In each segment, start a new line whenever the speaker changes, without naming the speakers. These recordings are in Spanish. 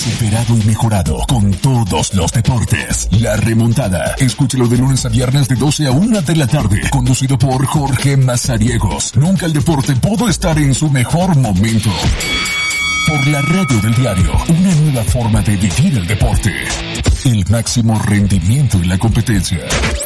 superado y mejorado con todos los deportes. La Remontada. Escúchalo de lunes a viernes de 12 a 1 de la tarde. Conducido por Jorge Mazariegos. Nunca el deporte pudo estar en su mejor momento. Por la radio del diario. Una nueva forma de vivir el deporte. El máximo rendimiento en la competencia.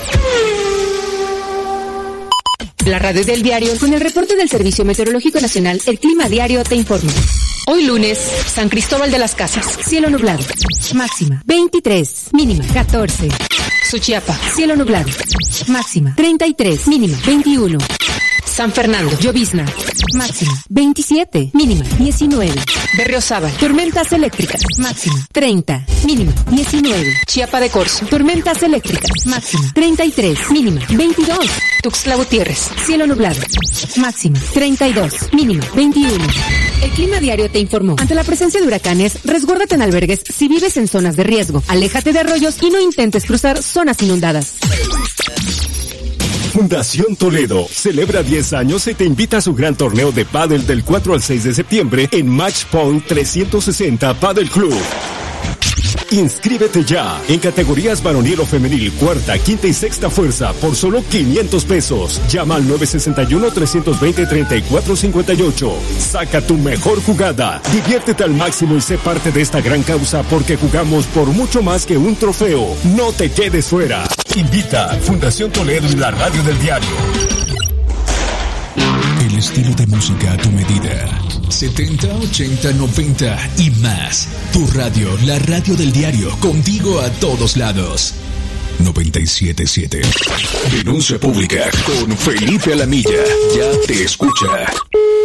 La radio del diario, con el reporte del Servicio Meteorológico Nacional, el Clima Diario te informa. Hoy lunes, San Cristóbal de las Casas, cielo nublado, máxima 23, mínima 14. Suchiapa, cielo nublado, máxima 33, mínima 21. San Fernando, llovizna, máxima 27, mínima 19. Berriozábal, tormentas eléctricas, máxima 30, mínima 19. Chiapa de Corzo, tormentas eléctricas, máxima 33, mínima 22. Tuxtla Gutiérrez, cielo nublado, máxima 32, mínima 21. El Clima Diario te informó. Ante la presencia de huracanes, resguárdate en albergues si vives en zonas de riesgo. Aléjate de arroyos y no intentes cruzar zonas inundadas.
Fundación Toledo celebra 10 años y te invita a su gran torneo de pádel del 4 al 6 de septiembre en Match Point 360 Padel Club. Inscríbete ya en categorías varonil o femenil, cuarta, quinta y sexta fuerza por solo 500 pesos. Llama al 961-320-3458. Saca tu mejor jugada. Diviértete al máximo y sé parte de esta gran causa porque jugamos por mucho más que un trofeo. No te quedes fuera. Invita Fundación Toledo y la radio del diario.
El estilo de música a tu medida. 70, 80, 90 y más. Tu radio, la radio del diario, contigo a todos lados. 97.7. Denuncia pública con Felipe Alamilla. Ya te escucha.